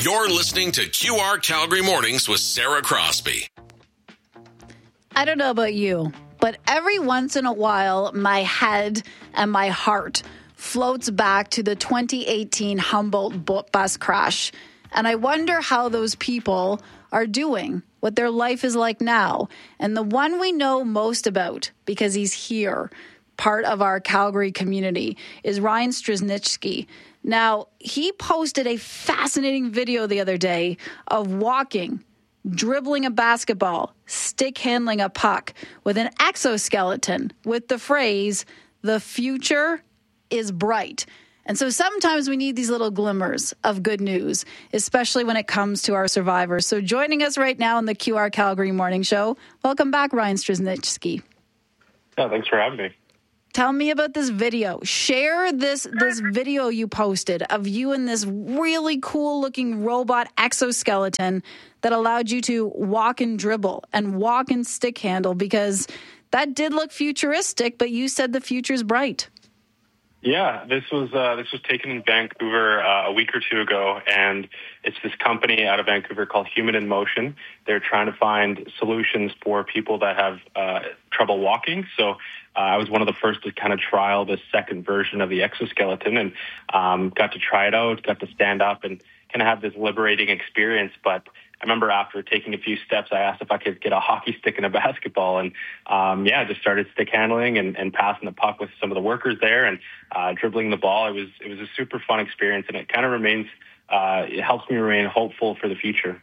You're listening to QR Calgary Mornings with Sarah Crosby. I don't know about you, but every once in a while, my head and my heart floats back to the 2018 Humboldt bus crash. And I wonder how those people are doing, what their life is like now. And the one we know most about, because he's here, part of our Calgary community, is Ryan Strzelnicki. Now, he posted a fascinating video the other day of walking, dribbling a basketball, stick handling a puck with an exoskeleton with the phrase, "The future is bright." And so sometimes we need these little glimmers of good news, especially when it comes to our survivors. So joining us right now on the QR Calgary Morning Show, welcome back, Ryan Strzelnicki. Yeah, thanks for having me. Tell me about this video. Share this video you posted of you in this really cool looking robot exoskeleton that allowed you to walk and dribble and walk and stick handle, because that did look futuristic, but you said the future's bright. Yeah, this was taken in Vancouver a week or two ago, and it's this company out of Vancouver called Human in Motion. They're trying to find solutions for people that have trouble walking. So I was one of the first to kind of trial this second version of the exoskeleton, and got to try it out, got to stand up and kind of have this liberating experience. But I remember after taking a few steps, I asked if I could get a hockey stick and a basketball, and just started stick handling and passing the puck with some of the workers there and dribbling the ball. It was a super fun experience, and it kind of it helps me remain hopeful for the future.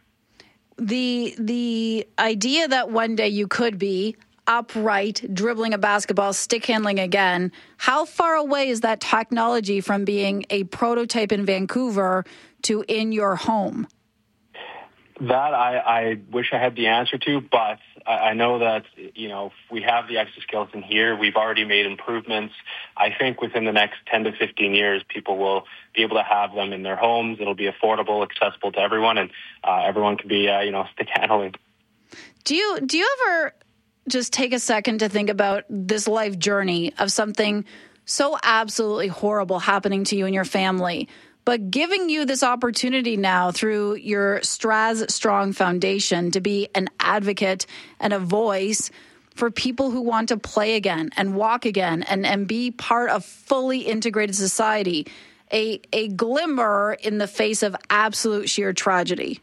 The idea that one day you could be upright, dribbling a basketball, stick handling again, how far away is that technology from being a prototype in Vancouver to in your home? That I wish I had the answer to, but I know that, we have the exoskeleton here. We've already made improvements. I think within the next 10 to 15 years, people will be able to have them in their homes. It'll be affordable, accessible to everyone, and everyone can be, stick handling. Do you ever just take a second to think about this life journey of something so absolutely horrible happening to you and your family, but giving you this opportunity now through your Straz Strong Foundation to be an advocate and a voice for people who want to play again and walk again and be part of fully integrated society, a glimmer in the face of absolute sheer tragedy?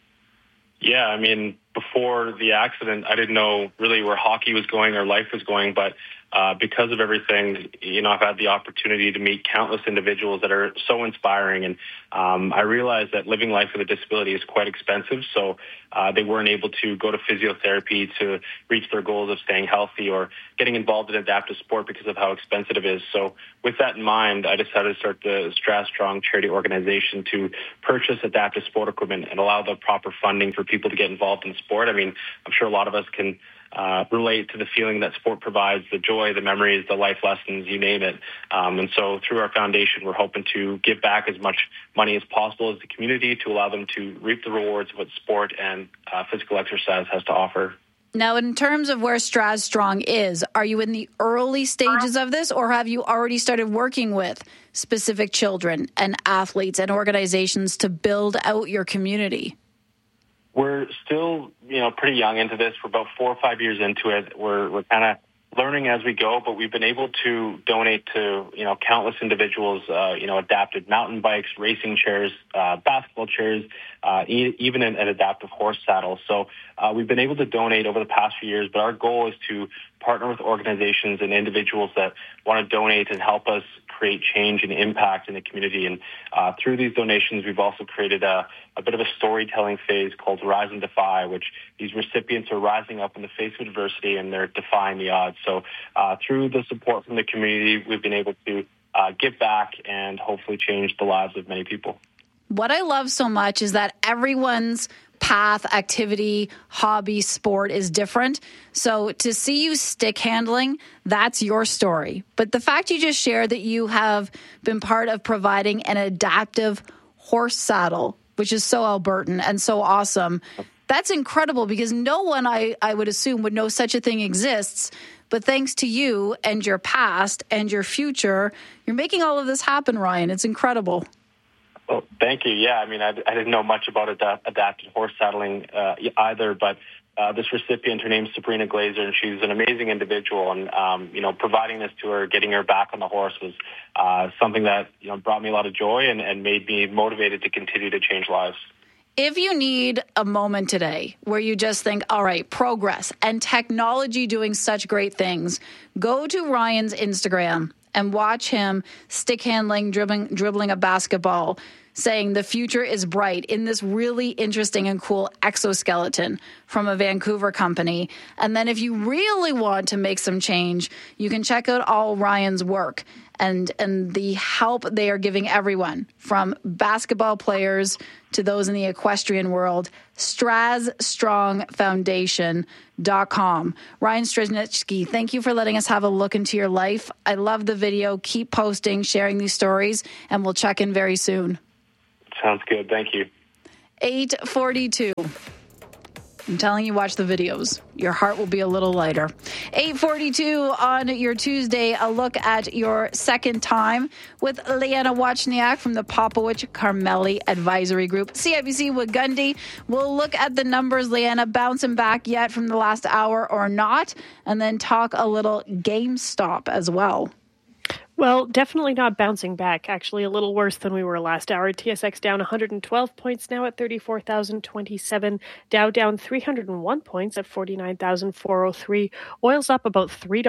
Yeah, I mean, before the accident, I didn't know really where hockey was going or life was going, but because of everything, I've had the opportunity to meet countless individuals that are so inspiring. And I realized that living life with a disability is quite expensive. So they weren't able to go to physiotherapy to reach their goals of staying healthy or getting involved in adaptive sport because of how expensive it is. So with that in mind, I decided to start the Straz Strong charity organization to purchase adaptive sport equipment and allow the proper funding for people to get involved in sport. I mean, I'm sure a lot of us can relate to the feeling that sport provides, the joy, the memories, the life lessons, you name it. And so through our foundation, we're hoping to give back as much money as possible as the community to allow them to reap the rewards of what sport and physical exercise has to offer. Now, in terms of where Straz Strong is, are you in the early stages of this, or have you already started working with specific children and athletes and organizations to build out your community? We're still, pretty young into this. We're about 4 or 5 years into it. We're kind of learning as we go, but we've been able to donate to, countless individuals, adapted mountain bikes, racing chairs, basketball chairs, even an adaptive horse saddle. So we've been able to donate over the past few years, but our goal is to partner with organizations and individuals that want to donate and help us create change and impact in the community. And through these donations, we've also created a bit of a storytelling phase called Rise and Defy, which these recipients are rising up in the face of adversity and they're defying the odds. So through the support from the community, we've been able to give back and hopefully change the lives of many people. What I love so much is that everyone's path, activity, hobby, sport is different. So to see you stick handling, that's your story. But the fact you just shared that you have been part of providing an adaptive horse saddle, which is so Albertan and so awesome, that's incredible, because no one, I would assume, would know such a thing exists. But thanks to you and your past and your future, you're making all of this happen, Ryan. It's incredible. Well, thank you. Yeah, I mean, I didn't know much about adapted horse saddling either, but this recipient, her name's Sabrina Glazer, and she's an amazing individual. And, providing this to her, getting her back on the horse was something that, brought me a lot of joy and made me motivated to continue to change lives. If you need a moment today where you just think, all right, progress and technology doing such great things, go to Ryan's Instagram and watch him stick handling, dribbling a basketball, saying the future is bright in this really interesting and cool exoskeleton from a Vancouver company. And then if you really want to make some change, you can check out all Ryan's work and the help they are giving everyone, from basketball players to those in the equestrian world. StrazStrongFoundation.com. Ryan Strzelecki, thank you for letting us have a look into your life. I love the video. Keep posting, sharing these stories, and we'll check in very soon. Sounds good. Thank you. 8:42. I'm telling you, watch the videos. Your heart will be a little lighter. 8:42 on your Tuesday, a look at your second time with Leanna Wachniak from the Popowich Carmeli Advisory Group. CIBC with Gundy. We'll look at the numbers, Leanna, bouncing back yet from the last hour or not, and then talk a little GameStop as well. Well, definitely not bouncing back. Actually, a little worse than we were last hour. TSX down 112 points now at 34,027. Dow down 301 points at 49,403. Oil's up about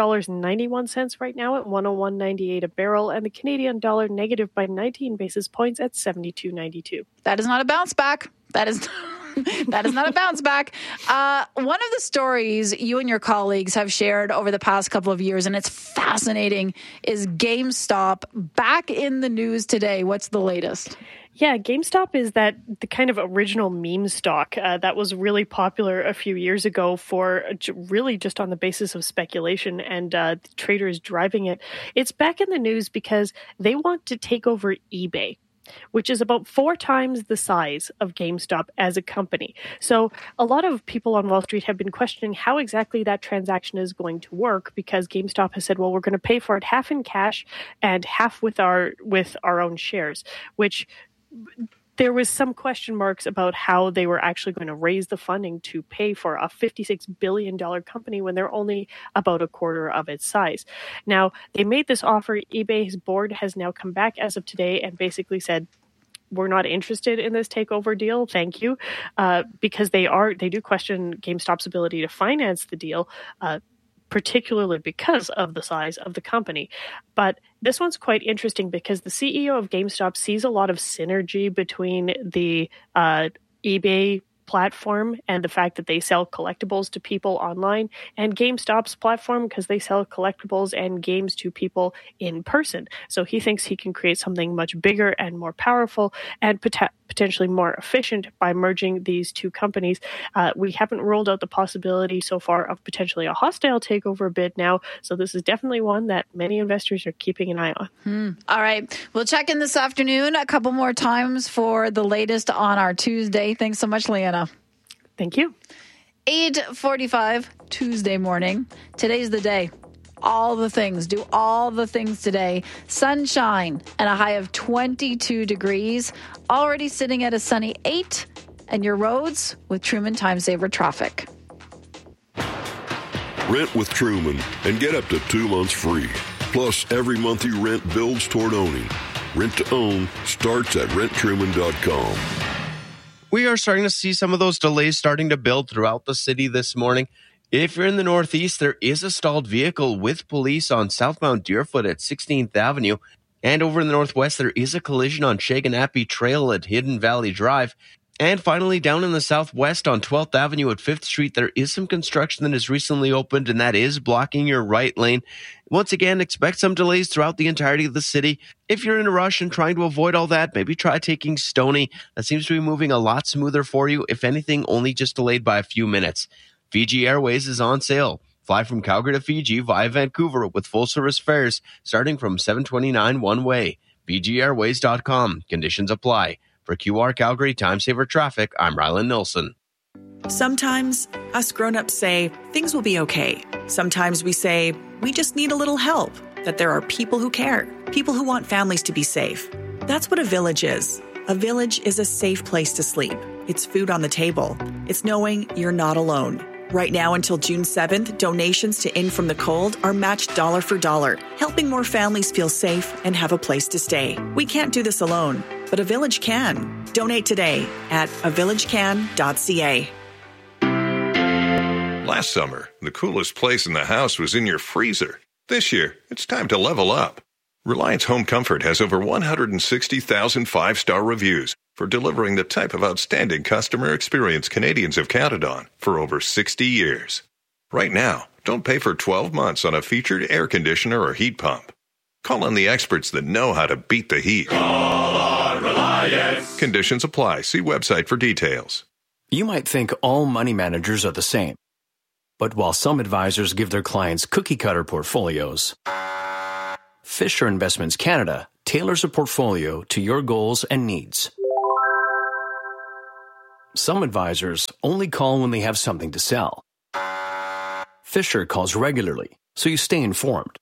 $3.91 right now at 101.98 a barrel. And the Canadian dollar negative by 19 basis points at 72.92. That is not a bounce back. That is not a bounce back. One of the stories you and your colleagues have shared over the past couple of years, and it's fascinating, is GameStop back in the news today. What's the latest? Yeah, GameStop is the kind of original meme stock that was really popular a few years ago for really just on the basis of speculation and the traders driving it. It's back in the news because they want to take over eBay, which is about 4 times the size of GameStop as a company. So a lot of people on Wall Street have been questioning how exactly that transaction is going to work, because GameStop has said, well, we're going to pay for it half in cash and half with our own shares, which there was some question marks about how they were actually going to raise the funding to pay for a $56 billion company when they're only about a quarter of its size. Now, they made this offer. eBay's board has now come back as of today and basically said, we're not interested in this takeover deal. Thank you. Because they do question GameStop's ability to finance the deal, particularly because of the size of the company. But this one's quite interesting because the CEO of GameStop sees a lot of synergy between the eBay platform and the fact that they sell collectibles to people online, and GameStop's platform because they sell collectibles and games to people in person. So he thinks he can create something much bigger and more powerful and potentially more efficient by merging these two companies. We haven't ruled out the possibility so far of potentially a hostile takeover bid now. So this is definitely one that many investors are keeping an eye on. All right. We'll check in this afternoon a couple more times for the latest on our Tuesday. Thanks so much, Leanna. Thank you. 8:45 Tuesday morning. Today's the day. All the things. Do all the things today. Sunshine and a high of 22 degrees. Already sitting at a sunny 8. And your roads with Truman Time Saver Traffic. Rent with Truman and get up to 2 months free. Plus, every month you rent builds toward owning. Rent to own starts at renttruman.com. We are starting to see some of those delays starting to build throughout the city this morning. If you're in the Northeast, there is a stalled vehicle with police on southbound Deerfoot at 16th Avenue. And over in the Northwest, there is a collision on Shaganappi Trail at Hidden Valley Drive. And finally, down in the Southwest on 12th Avenue at 5th Street, there is some construction that has recently opened, and that is blocking your right lane. Once again, expect some delays throughout the entirety of the city. If you're in a rush and trying to avoid all that, maybe try taking Stoney. That seems to be moving a lot smoother for you. If anything, only just delayed by a few minutes. Fiji Airways is on sale. Fly from Calgary to Fiji via Vancouver with full-service fares starting from $7.29 one way. FijiAirways.com. Conditions apply. For QR Calgary Time Saver Traffic, I'm Rylan Nilsson. Sometimes us grown-ups say things will be okay. Sometimes we say we just need a little help, that there are people who care, people who want families to be safe. That's what a village is. A village is a safe place to sleep. It's food on the table. It's knowing you're not alone. Right now until June 7th, donations to In From the Cold are matched dollar for dollar, helping more families feel safe and have a place to stay. We can't do this alone, but a village can. Donate today at avillagecan.ca. Last summer, the coolest place in the house was in your freezer. This year, it's time to level up. Reliance Home Comfort has over 160,000 five-star reviews for delivering the type of outstanding customer experience Canadians have counted on for over 60 years. Right now, don't pay for 12 months on a featured air conditioner or heat pump. Call on the experts that know how to beat the heat. Call on Reliance. Conditions apply. See website for details. You might think all money managers are the same. But while some advisors give their clients cookie-cutter portfolios, Fisher Investments Canada tailors a portfolio to your goals and needs. Some advisors only call when they have something to sell. Fisher calls regularly, so you stay informed.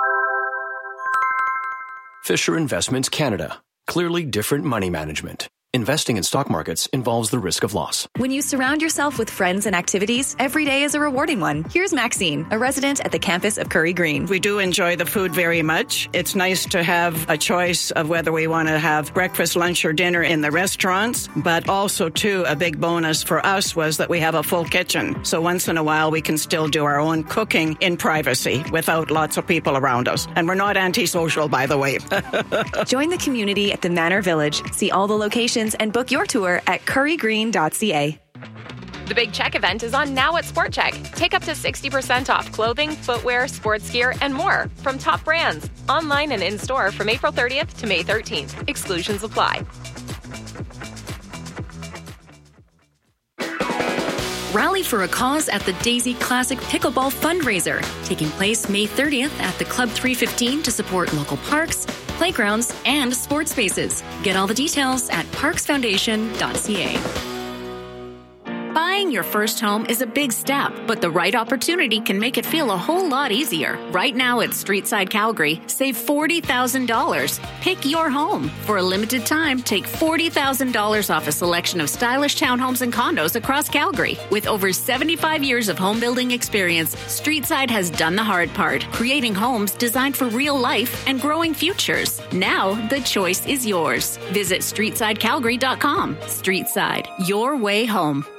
Fisher Investments Canada. Clearly different money management. Investing in stock markets involves the risk of loss. When you surround yourself with friends and activities, every day is a rewarding one. Here's Maxine, a resident at the campus of Curry Green. We do enjoy the food very much. It's nice to have a choice of whether we want to have breakfast, lunch, or dinner in the restaurants. But also, too, a big bonus for us was that we have a full kitchen. So once in a while, we can still do our own cooking in privacy without lots of people around us. And we're not antisocial, by the way. Join the community at the Manor Village. See all the locations and book your tour at currygreen.ca. The Big Check event is on now at Sport Check. Take up to 60% off clothing, footwear, sports gear, and more from top brands. Online and in-store from April 30th to May 13th. Exclusions apply. Rally for a cause at the Daisy Classic Pickleball Fundraiser, taking place May 30th at the Club 315 to support local parks, playgrounds, and sports spaces. Get all the details at parksfoundation.ca. Buying your first home is a big step, but the right opportunity can make it feel a whole lot easier. Right now at Streetside Calgary, save $40,000. Pick your home. For a limited time, take $40,000 off a selection of stylish townhomes and condos across Calgary. With over 75 years of home building experience, Streetside has done the hard part, creating homes designed for real life and growing futures. Now, the choice is yours. Visit StreetsideCalgary.com. Streetside, your way home.